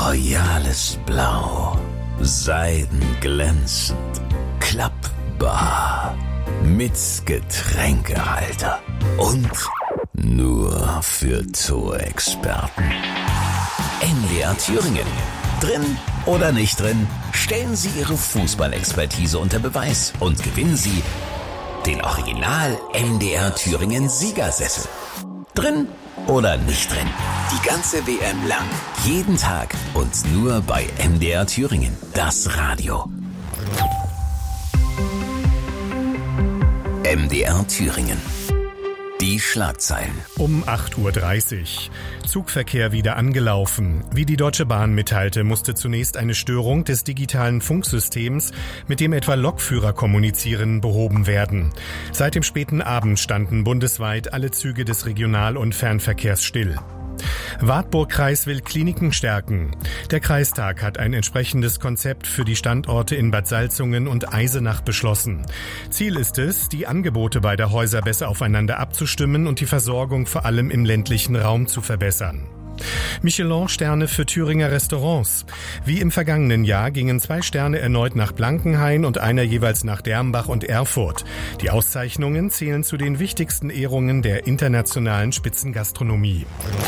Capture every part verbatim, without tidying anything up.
royales Blau, seidenglänzend, klappbar, mit Getränkehalter und nur für Tourexperten. M D R Thüringen. Drin oder nicht drin, stellen Sie Ihre Fußballexpertise unter Beweis und gewinnen Sie den Original M D R Thüringen Siegersessel. Drin oder nicht drin, die ganze W M lang, jeden Tag und nur bei M D R Thüringen, das Radio. M D R Thüringen. Die Schlagzeilen. Um acht Uhr dreißig. Zugverkehr wieder angelaufen. Wie die Deutsche Bahn mitteilte, musste zunächst eine Störung des digitalen Funksystems, mit dem etwa Lokführer kommunizieren, behoben werden. Seit dem späten Abend standen bundesweit alle Züge des Regional- und Fernverkehrs still. Wartburg-Kreis will Kliniken stärken. Der Kreistag hat ein entsprechendes Konzept für die Standorte in Bad Salzungen und Eisenach beschlossen. Ziel ist es, die Angebote beider Häuser besser aufeinander abzustimmen und die Versorgung vor allem im ländlichen Raum zu verbessern. Michelin-Sterne für Thüringer Restaurants. Wie im vergangenen Jahr gingen zwei Sterne erneut nach Blankenhain und einer jeweils nach Dermbach und Erfurt. Die Auszeichnungen zählen zu den wichtigsten Ehrungen der internationalen Spitzengastronomie.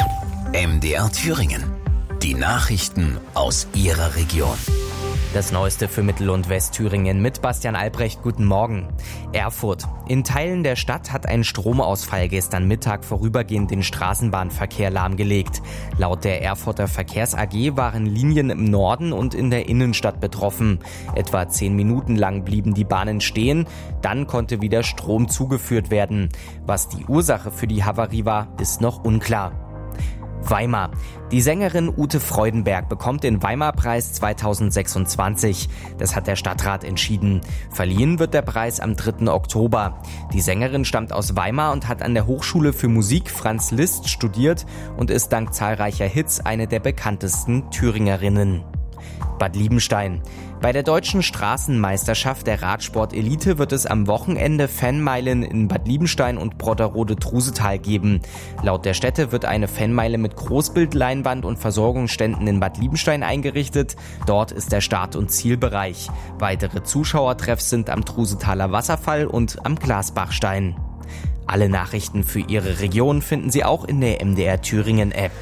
M D R Thüringen. Die Nachrichten aus Ihrer Region. Das Neueste für Mittel- und Westthüringen mit Bastian Albrecht. Guten Morgen. Erfurt. In Teilen der Stadt hat ein Stromausfall gestern Mittag vorübergehend den Straßenbahnverkehr lahmgelegt. Laut der Erfurter Verkehrs A G waren Linien im Norden und in der Innenstadt betroffen. Etwa zehn Minuten lang blieben die Bahnen stehen. Dann konnte wieder Strom zugeführt werden. Was die Ursache für die Havarie war, ist noch unklar. Weimar. Die Sängerin Ute Freudenberg bekommt den Weimar-Preis zweitausendsechsundzwanzig. Das hat der Stadtrat entschieden. Verliehen wird der Preis am dritten Oktober. Die Sängerin stammt aus Weimar und hat an der Hochschule für Musik Franz Liszt studiert und ist dank zahlreicher Hits eine der bekanntesten Thüringerinnen. Bad Liebenstein. Bei der deutschen Straßenmeisterschaft der Radsport-Elite wird es am Wochenende Fanmeilen in Bad Liebenstein und Brotterode-Trusetal geben. Laut der Städte wird eine Fanmeile mit Großbildleinwand und Versorgungsständen in Bad Liebenstein eingerichtet. Dort ist der Start- und Zielbereich. Weitere Zuschauertreffs sind am Trusetaler Wasserfall und am Glasbachstein. Alle Nachrichten für Ihre Region finden Sie auch in der M D R Thüringen App.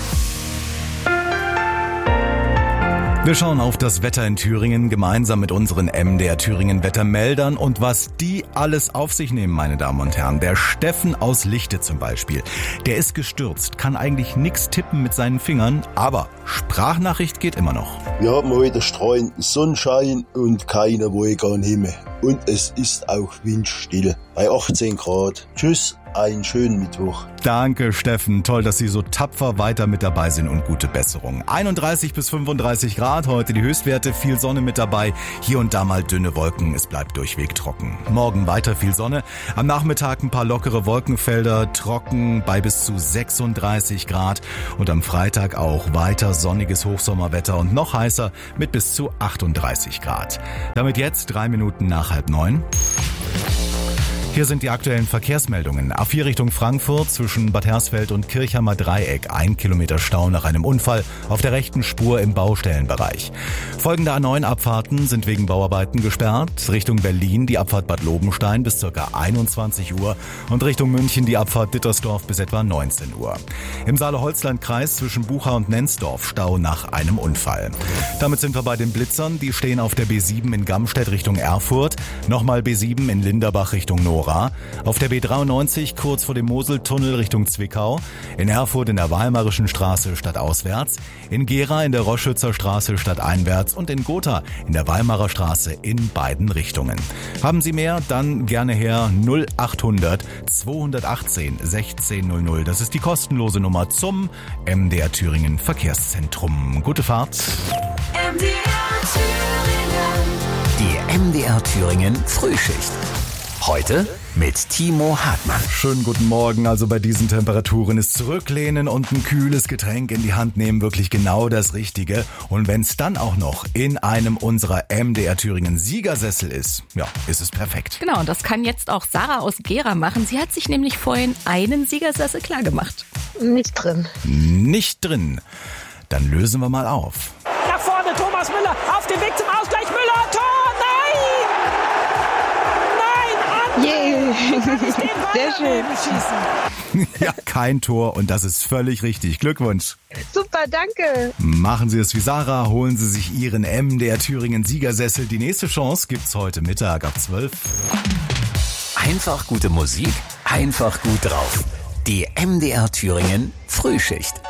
Wir schauen auf das Wetter in Thüringen gemeinsam mit unseren M D R Thüringen Wettermeldern und was die alles auf sich nehmen, meine Damen und Herren. Der Steffen aus Lichte zum Beispiel, der ist gestürzt, kann eigentlich nichts tippen mit seinen Fingern, aber Sprachnachricht geht immer noch. Wir haben heute strahlenden Sonnenschein und keine Wolke am Himmel. Und es ist auch windstill bei achtzehn Grad. Tschüss. Einen schönen Mittwoch. Danke, Steffen. Toll, dass Sie so tapfer weiter mit dabei sind und gute Besserung. einunddreißig bis fünfunddreißig Grad heute, die Höchstwerte, viel Sonne mit dabei. Hier und da mal dünne Wolken, es bleibt durchweg trocken. Morgen weiter viel Sonne. Am Nachmittag ein paar lockere Wolkenfelder, trocken bei bis zu sechsunddreißig Grad. Und am Freitag auch weiter sonniges Hochsommerwetter und noch heißer mit bis zu achtunddreißig Grad. Damit jetzt drei Minuten nach halb neun. Hier sind die aktuellen Verkehrsmeldungen. A vier Richtung Frankfurt zwischen Bad Hersfeld und Kirchhammer Dreieck. Ein Kilometer Stau nach einem Unfall auf der rechten Spur im Baustellenbereich. Folgende A neun Abfahrten sind wegen Bauarbeiten gesperrt. Richtung Berlin die Abfahrt Bad Lobenstein bis ca. einundzwanzig Uhr und Richtung München die Abfahrt Dittersdorf bis etwa neunzehn Uhr. Im Saale-Holzland-Kreis zwischen Bucha und Nensdorf Stau nach einem Unfall. Damit sind wir bei den Blitzern. Die stehen auf der B sieben in Gamstedt Richtung Erfurt. Nochmal B sieben in Linderbach Richtung Nora. Auf der B dreiundneunzig kurz vor dem Moseltunnel Richtung Zwickau. In Erfurt in der Weimarischen Straße stadtauswärts. In Gera in der Roschützer Straße stadteinwärts und in Gotha in der Weimarer Straße in beiden Richtungen. Haben Sie mehr? Dann gerne her null achthundert zweihundertachtzehn sechzehn null null. Das ist die kostenlose Nummer zum M D R Thüringen Verkehrszentrum. Gute Fahrt. M D R Thüringen. Die M D R Thüringen Frühschicht. Heute mit Timo Hartmann. Schönen guten Morgen. Also bei diesen Temperaturen ist Zurücklehnen und ein kühles Getränk in die Hand nehmen wirklich genau das Richtige. Und wenn es dann auch noch in einem unserer M D R Thüringen Siegersessel ist, ja, ist es perfekt. Genau, und das kann jetzt auch Sarah aus Gera machen. Sie hat sich nämlich vorhin einen Siegersessel klargemacht. Nicht drin. Nicht drin. Dann lösen wir mal auf. Nach vorne, Thomas Müller auf dem Weg zum Ausgleich. Müller, Tor, nein! Nein, Yeah. Sehr schön. Schießen. Ja, kein Tor und das ist völlig richtig. Glückwunsch. Super, danke. Machen Sie es wie Sarah, holen Sie sich Ihren M D R Thüringen Siegersessel. Die nächste Chance gibt's heute Mittag ab zwölf. Einfach gute Musik, einfach gut drauf. Die M D R Thüringen Frühschicht.